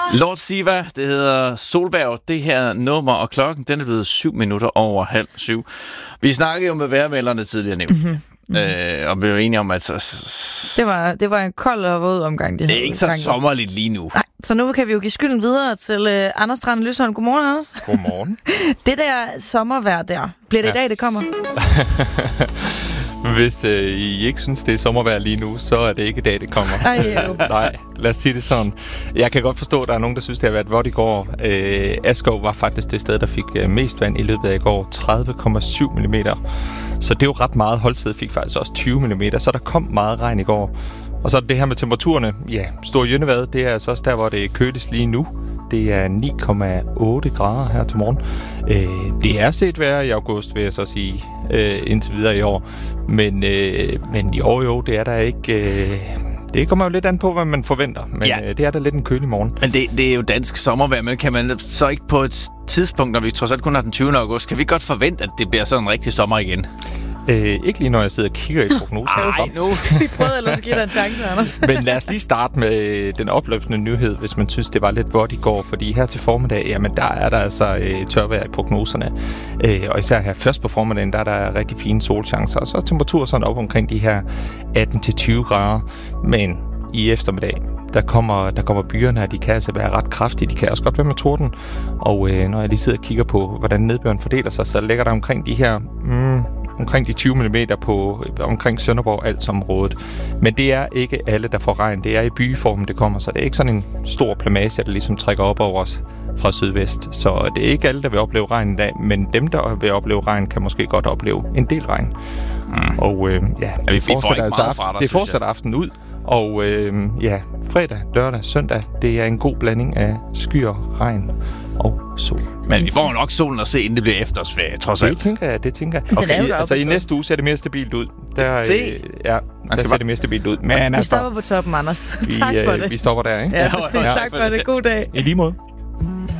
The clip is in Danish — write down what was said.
Lord Siva, det hedder Solberg, det her nummer, og klokken den er blevet 7:07. Vi snakkede jo med vejrmelderne tidligere nævnt. Og vi var enige om, at det var en kold og våd omgang. Det er ikke så sommerligt lige nu. Nej, så nu kan vi jo give skylden videre til Anders Strand Lysholm. Godmorgen, Anders. Godmorgen. Det der sommervejr der, bliver det i dag, det kommer? Hvis I ikke synes, det er sommervejr lige nu, så er det ikke i dag, det kommer. Nej, lad os sige det sådan. Jeg kan godt forstå, at der er nogen, der synes, det har været vådt i går. Askov var faktisk det sted, der fik mest vand i løbet af i går. 30,7 mm. Så det er jo ret meget. Holsted fik faktisk også 20 mm, så der kom meget regn i går. Og så det her med temperaturerne. Ja, Store Jønnevad, det er altså også der, hvor det er køligst lige nu. Det er 9,8 grader her til morgen. Det er set værre i august, vil jeg så sige, indtil videre i år. Men i år jo, det er der ikke... Det kommer jo lidt an på, hvad man forventer. Men det er da lidt en kølig morgen. Men det er jo dansk sommervejr, men kan man så ikke på et tidspunkt, når vi trods alt kun har den 20. august, kan vi godt forvente, at det bliver sådan en rigtig sommer igen? Ikke lige når jeg sidder og kigger i prognosen. Nej, nu. Vi prøvede ellers at give dig en chance, Anders. Men lad os lige starte med den opløftende nyhed, hvis man synes, det var lidt vådt i går. Fordi her til formiddag, jamen der er der altså tørvejr i prognoserne. Og især her først på formiddagen, der er der rigtig fine solchancer. Og så er temperaturen sådan op omkring de her 18-20 grader. Men i eftermiddag, der kommer byerne her. De kan altså være ret kraftige. De kan også godt være med torden. Og når jeg lige sidder og kigger på, hvordan nedbøren fordeler sig, så ligger der omkring de her... omkring de 20 mm på omkring Sønderborg Altsområdet. Men det er ikke alle, der får regn. Det er i byformen, det kommer. Så det er ikke sådan en stor plamage, der ligesom trækker op over os fra sydvest. Så det er ikke alle, der vil opleve regn i dag. Men dem, der vil opleve regn, kan måske godt opleve en del regn. Og det fortsætter aftenen ud. Og fredag, lørdag, søndag, det er en god blanding af skyer, regn og sol. Men vi får nok solen at se, inden det bliver efterårsferie, trods alt. Det tænker jeg. Okay, altså i næste uge ser det mere stabilt ud. Der ser det mere stabilt ud. Men vi stopper på toppen, Anders. Tak for det. Vi stopper der, ikke? Ja, præcis. Tak for det. God dag. I lige måde.